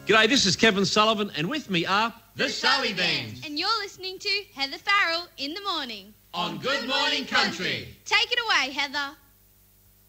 G'day, this is Kevin Sullivan, and with me are The Sully Band. And you're listening to Heather Farrell in the morning. On Good Morning Country. Take it away, Heather.